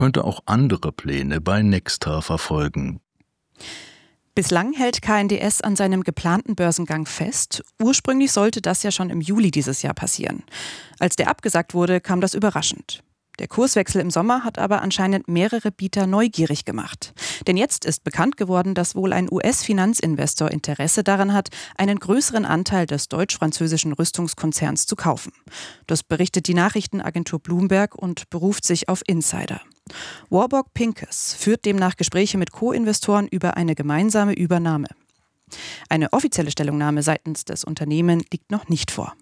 könnte auch andere Pläne bei Nextra verfolgen. Bislang hält KNDS an seinem geplanten Börsengang fest. Ursprünglich sollte das ja schon im Juli dieses Jahr passieren. Als der abgesagt wurde, kam das überraschend. Der Kurswechsel im Sommer hat aber anscheinend mehrere Bieter neugierig gemacht. Denn jetzt ist bekannt geworden, dass wohl ein US-Finanzinvestor Interesse daran hat, einen größeren Anteil des deutsch-französischen Rüstungskonzerns zu kaufen. Das berichtet die Nachrichtenagentur Bloomberg und beruft sich auf Insider. Warburg Pincus führt demnach Gespräche mit Co-Investoren über eine gemeinsame Übernahme. Eine offizielle Stellungnahme seitens des Unternehmens liegt noch nicht vor.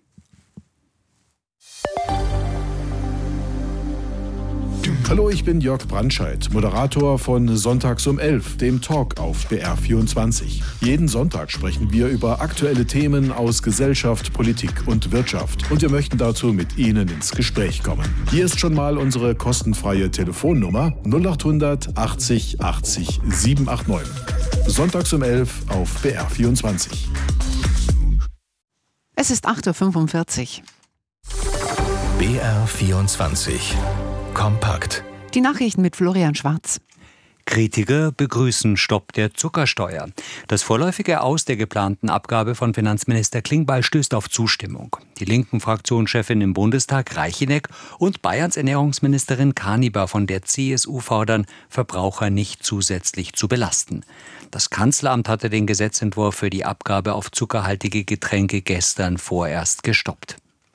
Hallo, ich bin Jörg Brandscheid, Moderator von Sonntags um 11, dem Talk auf BR24. Jeden Sonntag sprechen wir über aktuelle Themen aus Gesellschaft, Politik und Wirtschaft. Und wir möchten dazu mit Ihnen ins Gespräch kommen. Hier ist schon mal unsere kostenfreie Telefonnummer 0800 80 80 789. Sonntags um 11 auf BR24. Es ist 8.45 Uhr. BR24 Kompakt. Die Nachrichten mit Florian Schwarz. Kritiker begrüßen Stopp der Zuckersteuer. Das vorläufige Aus der geplanten Abgabe von Finanzminister Klingbeil stößt auf Zustimmung. Die linken Fraktionschefin im Bundestag, Reicheneck, und Bayerns Ernährungsministerin Kaniber von der CSU fordern, Verbraucher nicht zusätzlich zu belasten. Das Kanzleramt hatte den Gesetzentwurf für die Abgabe auf zuckerhaltige Getränke gestern vorerst gestoppt.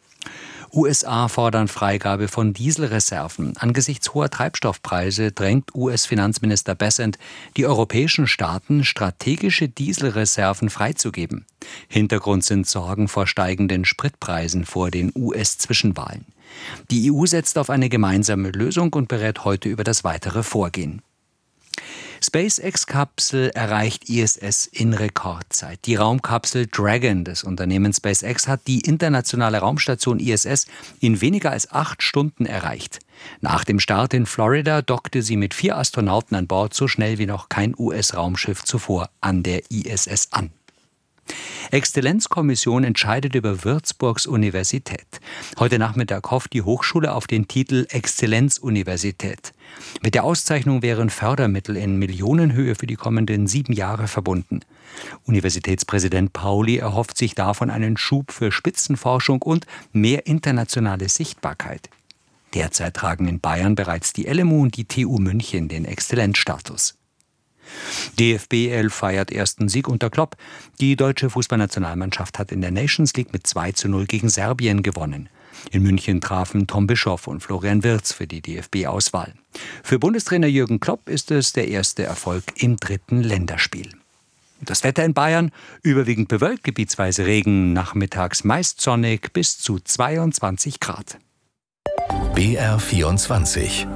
USA fordern Freigabe von Dieselreserven. Angesichts hoher Treibstoffpreise drängt US-Finanzminister Bessent die europäischen Staaten, strategische Dieselreserven freizugeben. Hintergrund sind Sorgen vor steigenden Spritpreisen vor den US-Zwischenwahlen. Die EU setzt auf eine gemeinsame Lösung und berät heute über das weitere Vorgehen. SpaceX-Kapsel erreicht ISS in Rekordzeit. Die Raumkapsel Dragon des Unternehmens SpaceX hat die internationale Raumstation ISS in weniger als 8 Stunden erreicht. Nach dem Start in Florida dockte sie mit 4 Astronauten an Bord so schnell wie noch kein US-Raumschiff zuvor an der ISS an. Exzellenzkommission entscheidet über Würzburgs Universität. Heute Nachmittag hofft die Hochschule auf den Titel Exzellenzuniversität. Mit der Auszeichnung wären Fördermittel in Millionenhöhe für die kommenden 7 Jahre verbunden. Universitätspräsident Pauli erhofft sich davon einen Schub für Spitzenforschung und mehr internationale Sichtbarkeit. Derzeit tragen in Bayern bereits die LMU und die TU München den Exzellenzstatus. DFB 11 feiert ersten Sieg unter Klopp. Die deutsche Fußballnationalmannschaft hat in der Nations League mit 2:0 gegen Serbien gewonnen. In München trafen Tom Bischoff und Florian Wirtz für die DFB-Auswahl. Für Bundestrainer Jürgen Klopp ist es der erste Erfolg im 3. Länderspiel. Das Wetter in Bayern: überwiegend bewölkt, gebietsweise Regen, nachmittags meist sonnig bis zu 22 Grad. BR24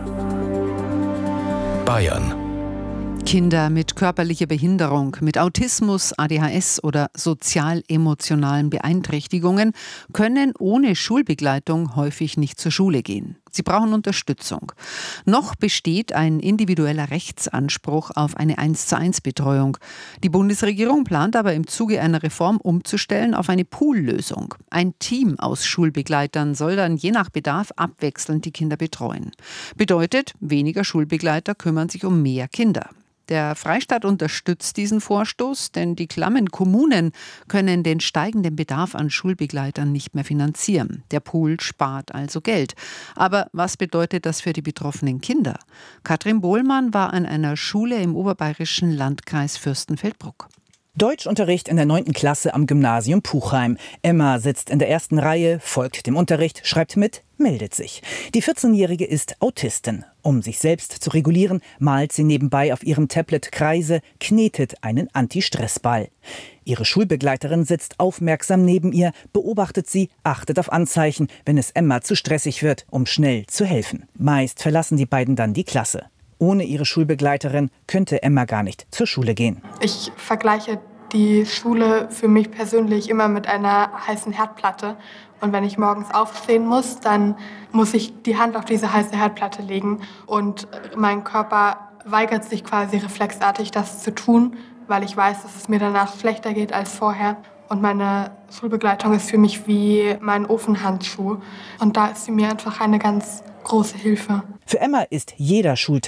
Bayern. Kinder mit körperlicher Behinderung, mit Autismus, ADHS oder sozial-emotionalen Beeinträchtigungen können ohne Schulbegleitung häufig nicht zur Schule gehen. Sie brauchen Unterstützung. Noch besteht ein individueller Rechtsanspruch auf eine 1:1-Betreuung. Die Bundesregierung plant aber im Zuge einer Reform umzustellen auf eine Poollösung. Ein Team aus Schulbegleitern soll dann je nach Bedarf abwechselnd die Kinder betreuen. Bedeutet, weniger Schulbegleiter kümmern sich um mehr Kinder. Der Freistaat unterstützt diesen Vorstoß, denn die klammen Kommunen können den steigenden Bedarf an Schulbegleitern nicht mehr finanzieren. Der Pool spart also Geld. Aber was bedeutet das für die betroffenen Kinder? Katrin Bohlmann war an einer Schule im oberbayerischen Landkreis Fürstenfeldbruck. Deutschunterricht in der 9. Klasse am Gymnasium Puchheim. Emma sitzt in der ersten Reihe, folgt dem Unterricht, schreibt mit, meldet sich. Die 14-Jährige ist Autistin. Um sich selbst zu regulieren, malt sie nebenbei auf ihrem Tablet Kreise, knetet einen Anti-Stress-Ball. Ihre Schulbegleiterin sitzt aufmerksam neben ihr, beobachtet sie, achtet auf Anzeichen, wenn es Emma zu stressig wird, um schnell zu helfen. Meist verlassen die beiden dann die Klasse. Ohne ihre Schulbegleiterin könnte Emma gar nicht zur Schule gehen. Ich vergleiche die Schule für mich persönlich immer mit einer heißen Herdplatte. Und wenn ich morgens aufstehen muss, dann muss ich die Hand auf diese heiße Herdplatte legen. Und mein Körper weigert sich quasi reflexartig, das zu tun, weil ich weiß, dass es mir danach schlechter geht als vorher. Und meine Schulbegleitung ist für mich wie mein Ofenhandschuh. Und da ist sie mir einfach eine ganz große Hilfe. Für Emma ist jeder Schultag